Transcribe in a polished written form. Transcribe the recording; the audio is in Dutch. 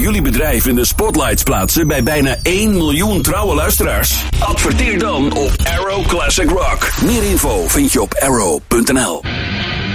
jullie bedrijf in de spotlights plaatsen bij bijna 1 miljoen trouwe luisteraars? Adverteer dan op Arrow Classic Rock. Meer info vind je op arrow.nl.